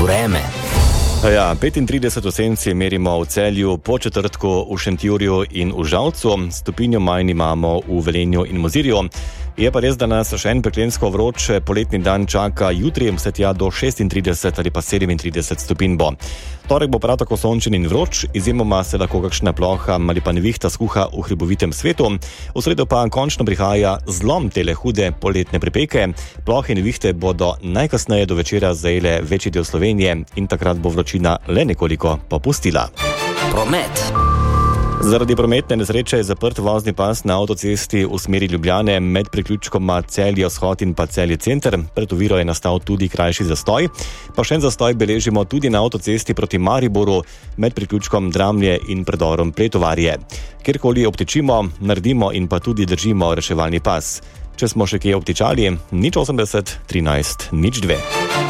Vreme. Ja, 35 v senci merimo v Celju, po četrtku v Šentjurju in v Žalcu, stopinjo manj imamo v Velenju in Mozirju. Je pa res, da nas še en peklensko vroč poletni dan čaka jutri, vse tja do 36 ali pa 37 stopinj bo. Torek bo prav tako sončen in vroč, izjemoma se lahko kakšna ploha ali pa nevihta skuha v hribovitem svetu. V sredo pa končno prihaja zlom tele hude poletne pripeke. Plohe in nevihte bodo najkasneje do večera zajele večji del Slovenije in takrat bo vročina le nekoliko popustila. Promet. Zaradi prometne nesreče je zaprt vozni pas na avtocesti v smeri Ljubljane med priključkoma Celje-Vzhod in pa Celje-Center. Pred oviro je nastal tudi krajši zastoj. Pa še en zastoj beležimo tudi na avtocesti proti Mariboru med priključkom Dramlje in predorom Pletovarje. Kjerkoli obtičimo, naredimo in pa tudi držimo reševalni pas. Če smo še kje obtičali, 080 13 02.